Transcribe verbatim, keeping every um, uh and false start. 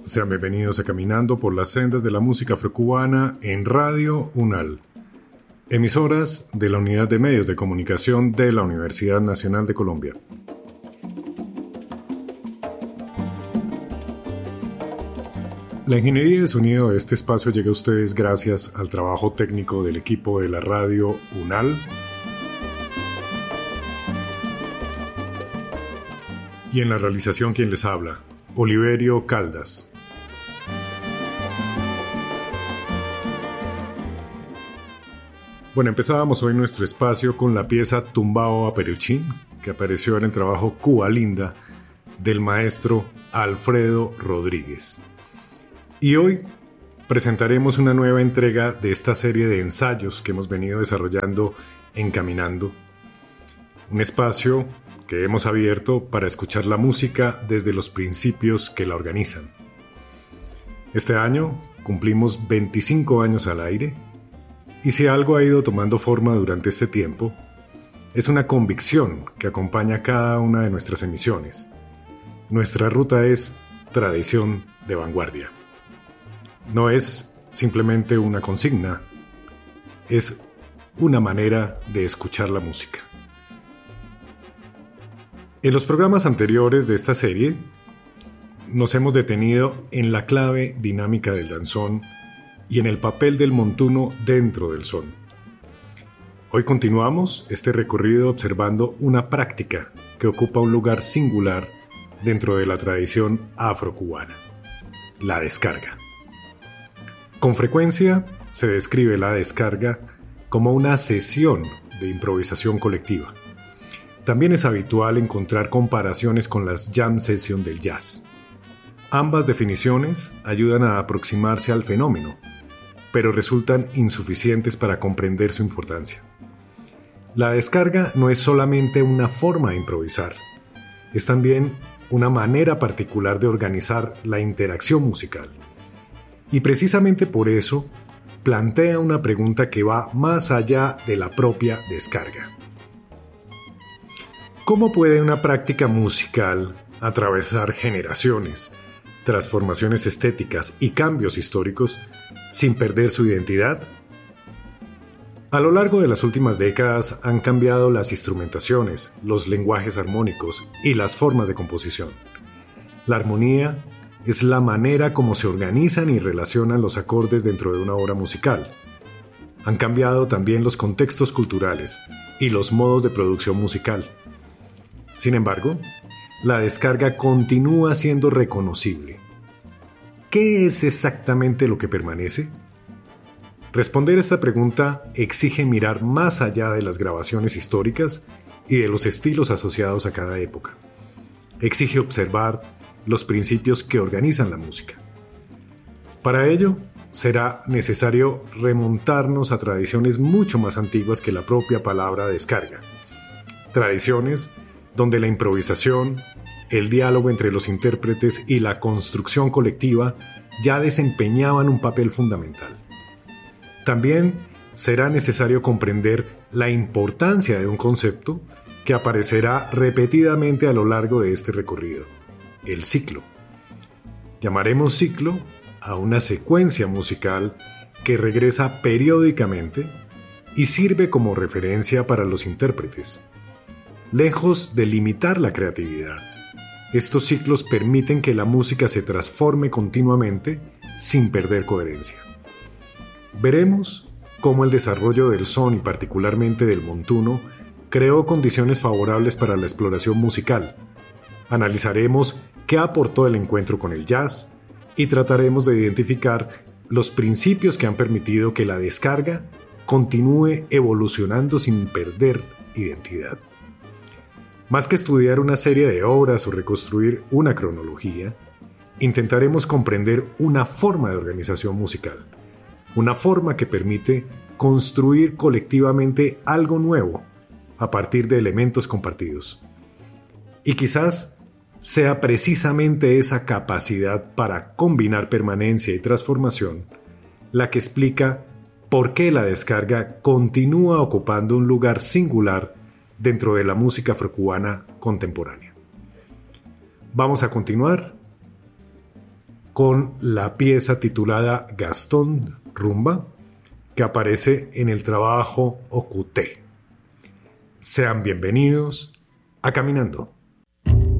Sean bienvenidos a Caminando por las sendas de la música afrocubana en Radio UNAL, emisoras de la Unidad de Medios de Comunicación de la Universidad Nacional de Colombia. La ingeniería de sonido de este espacio llega a ustedes gracias al trabajo técnico del equipo de la Radio UNAL y en la realización quien les habla, Oliverio Caldas. Bueno, empezábamos hoy nuestro espacio con la pieza Tumbao a Peruchín, que apareció en el trabajo Cuba Linda del maestro Alfredo Rodríguez. Y hoy presentaremos una nueva entrega de esta serie de ensayos que hemos venido desarrollando en Caminando, un espacio que hemos abierto para escuchar la música desde los principios que la organizan. Este año cumplimos veinticinco años al aire, y si algo ha ido tomando forma durante este tiempo, es una convicción que acompaña cada una de nuestras emisiones. Nuestra ruta es tradición de vanguardia. No es simplemente una consigna, es una manera de escuchar la música. En los programas anteriores de esta serie, nos hemos detenido en la clave dinámica del danzón y en el papel del montuno dentro del son. Hoy continuamos este recorrido observando una práctica que ocupa un lugar singular dentro de la tradición afrocubana: la descarga. Con frecuencia se describe la descarga como una sesión de improvisación colectiva. También es habitual encontrar comparaciones con las jam sessions del jazz. Ambas definiciones ayudan a aproximarse al fenómeno, pero resultan insuficientes para comprender su importancia. La descarga no es solamente una forma de improvisar, es también una manera particular de organizar la interacción musical. Y precisamente por eso plantea una pregunta que va más allá de la propia descarga. ¿Cómo puede una práctica musical atravesar generaciones, transformaciones estéticas y cambios históricos sin perder su identidad? A lo largo de las últimas décadas han cambiado las instrumentaciones, los lenguajes armónicos y las formas de composición. La armonía es la manera como se organizan y relacionan los acordes dentro de una obra musical. Han cambiado también los contextos culturales y los modos de producción musical. Sin embargo, la descarga continúa siendo reconocible. ¿Qué es exactamente lo que permanece? Responder a esta pregunta exige mirar más allá de las grabaciones históricas y de los estilos asociados a cada época. Exige observar los principios que organizan la música. Para ello, será necesario remontarnos a tradiciones mucho más antiguas que la propia palabra descarga. Tradiciones donde la improvisación, el diálogo entre los intérpretes y la construcción colectiva ya desempeñaban un papel fundamental. También será necesario comprender la importancia de un concepto que aparecerá repetidamente a lo largo de este recorrido: el ciclo. Llamaremos ciclo a una secuencia musical que regresa periódicamente y sirve como referencia para los intérpretes. Lejos de limitar la creatividad, estos ciclos permiten que la música se transforme continuamente sin perder coherencia. Veremos cómo el desarrollo del son y particularmente del montuno creó condiciones favorables para la exploración musical. Analizaremos qué aportó el encuentro con el jazz y trataremos de identificar los principios que han permitido que la descarga continúe evolucionando sin perder identidad. Más que estudiar una serie de obras o reconstruir una cronología, intentaremos comprender una forma de organización musical, una forma que permite construir colectivamente algo nuevo a partir de elementos compartidos. Y quizás sea precisamente esa capacidad para combinar permanencia y transformación la que explica por qué la descarga continúa ocupando un lugar singular dentro de la música afrocubana contemporánea. Vamos a continuar con la pieza titulada Gastón Rumba, que aparece en el trabajo Ocuté. Sean bienvenidos a Caminando.